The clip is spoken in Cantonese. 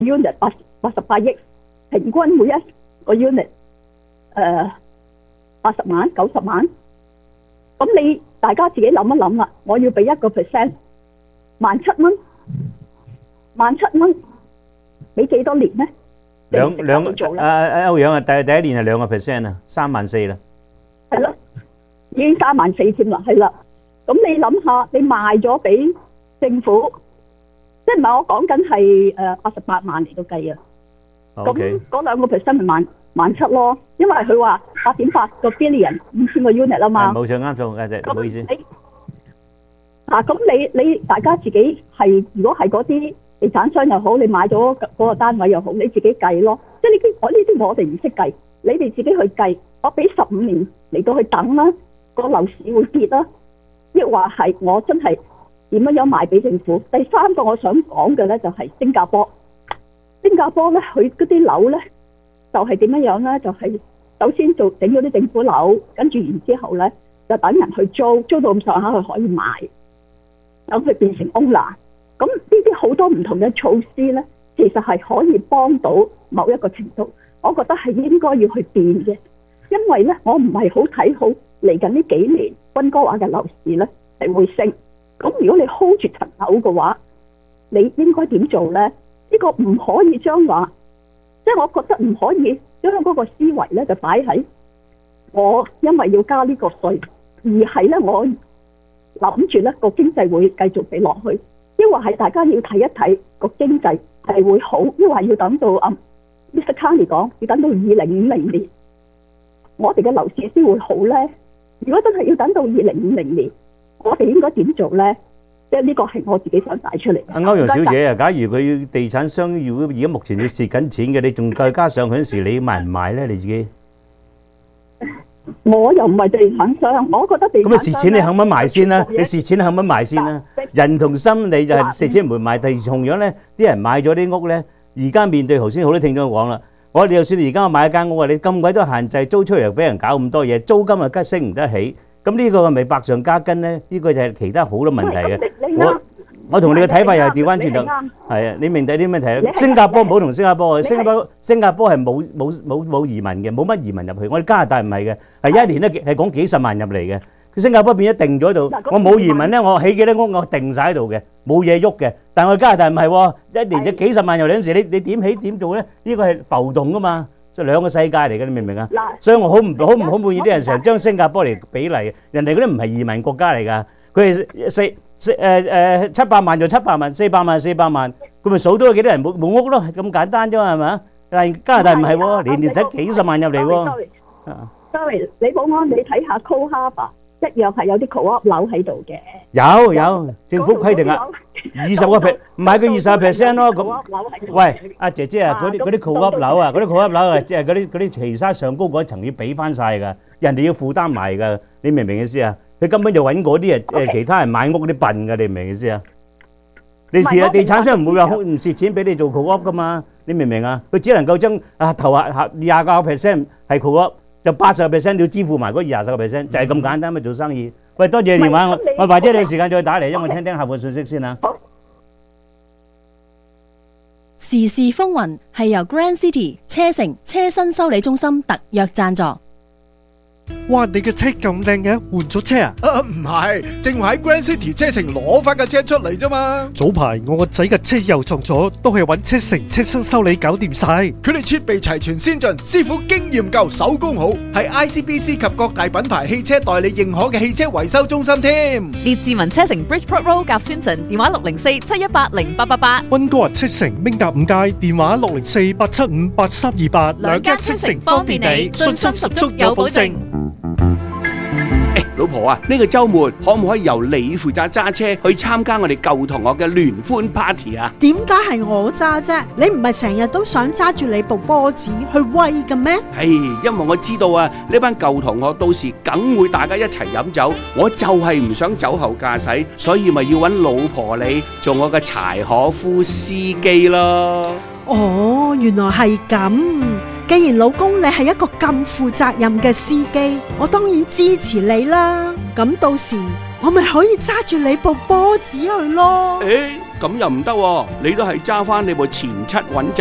unit 88億，平均每一個 unit 80萬、90萬。咁你大家自己諗一諗啦，我要俾1%，17,000蚊，17,000蚊，俾幾多年咧？ 歐陽啊，第一年係2%啊，34,000啦。 係咯，已經34,000添啦，係啦。咁你諗下，你賣咗俾政府，即係唔係我講緊係88萬嚟到計啊？咁嗰2%咪17,000咯，因為佢話8.8個 billion 5,000個 unit 啊嘛。 冇錯，啱數，唔好意思。 咁你大家自己係，如果係嗰啲地產商又好，你買咗嗰個單位又好，你自己計咯。即係呢啲我哋唔識計，你哋自己去計。我俾15年嚟到去等啦，個樓市會跌啦，亦話係我真係點樣賣俾政府。第三個我想講嘅咧就係新加坡。新加坡咧，佢嗰啲樓咧就係點樣咧？就係首先整咗啲政府樓，跟住然之後咧就等人去租到咁上下佢可以賣，等佢變成 owner。咁呢啲好多唔同嘅措施咧，其實係可以幫到某一個程度。我覺得係應該要去變嘅，因為咧我唔係好睇好嚟緊呢幾年溫哥華嘅樓市咧係會升。咁如果你 hold 住層樓嘅話，你應該點做咧？呢個唔可以將話，即係我覺得唔可以將嗰個思維咧就擺喺我因為要加呢個稅，而係咧我諗住咧個經濟會繼續俾落去，抑或係大家要睇一睇個經濟係會好，抑或要等到Mr. Carney 講要等到2050年，我哋嘅樓市先會好咧。如果真係要等到2050年，我哋應該點做咧？即係呢個係我自己想帶出嚟。 歐陽小姐啊，假如佢地產商如果而家目前要蝕緊錢嘅，你仲再加上嗰陣時，你賣唔賣咧？你自己？ 我又唔係地產商，我覺得地產商咁蝕錢你肯唔肯賣先啦？你蝕錢肯唔肯賣先啦？人同心理就係蝕錢唔會賣，但係同樣咧，啲人買咗啲屋咧，而家面對頭先好多聽眾講啦，我哋就算而家我買一間屋啊，你咁鬼多限制，租出嚟又俾人搞咁多嘢，租金啊升唔得起。咁呢個係咪百上加斤咧？呢個就係其他好多問題嘅。我同你嘅睇法又係調翻轉頭，係啊，你明睇啲問題咧？新加坡唔好同新加坡，新加坡係冇移民嘅，冇乜移民入去。我哋加拿大唔係嘅，係一年咧係講幾十萬入嚟嘅。佢新加坡變咗定咗喺度，我冇移民咧，我起幾多屋我定曬喺度嘅，冇嘢喐嘅。但係我加拿大唔係喎，一年就幾十萬入嚟嗰陣時，你點起點做咧？呢個係浮動噶嘛。即係兩個世界嚟嘅，你明唔明啊？所以我好唔滿意啲人成日將新加坡嚟比例，人哋嗰啲唔係移民國家嚟㗎，佢係700萬就700萬，400萬400萬，佢咪數到有幾多人冇屋咯，咁簡單啫嘛，係咪啊？但係加拿大唔係喎，年年使幾十萬入嚟喎。 Sorry， 李保安，你睇下 Coal Harbour 一樣係有啲 co-op 樓喺度嘅。 有，政府規定啊，20%，唔係佢20% 咯。咁，喂，阿姐姐啊，嗰啲 co-op 樓啊，嗰啲 co-op 樓啊，即係嗰啲旗沙上高嗰層要俾翻曬㗎，人哋要負擔埋㗎，你明唔明意思啊？佢根本就揾嗰啲其他人買屋嗰啲笨㗎，你明唔明意思啊？你試下地產商唔會話唔蝕錢俾你做 co-op 㗎嘛？你明唔明啊？佢只能夠將頭下20% 係 co-op。就80% 要支付埋嗰20%，就係咁簡單咪做生意。喂，多謝電話，我或者你時間再打嚟，因為我聽客戶信息先啦。 時事風雲係由 Grand City 車城車身修理中心特約贊助。 哇！你嘅車咁靚嘅，換咗車啊？ 唔係，正話喺 Grand City 車城攞翻架車出嚟啫嘛。 早排我個仔嘅車又撞咗，都係揾車城車身修理搞掂晒。 佢哋設備齊全先進，師傅經驗夠，手工好，係 ICBC 及各大品牌汽車代理認可嘅汽車維修中心添。 列治文車城 Bridgeport Road 夾 Simpson，電話604-718-0888。 溫哥華車城明達5街，電話604-875-8328。 兩家車城方便你，信心十足有保證。 老婆啊，呢個週末可唔可以由你負責揸車去參加我哋舊同學嘅聯歡 party 啊？ 點解係我揸啫？你唔係成日都想揸住你部波子去威嘅咩？ 因為我知道啊，呢班舊同學到時梗會大家一齊飲酒，我就係唔想酒後駕駛，所以咪要揾老婆你做我嘅柴可夫司機咯。 哦，原來係咁。既然老公你係一個咁負責任嘅司機，我當然支持你啦。咁到時我咪可以揸住你部波子去咯。 咁又唔得喎，你都係揸翻你部前七穩陣。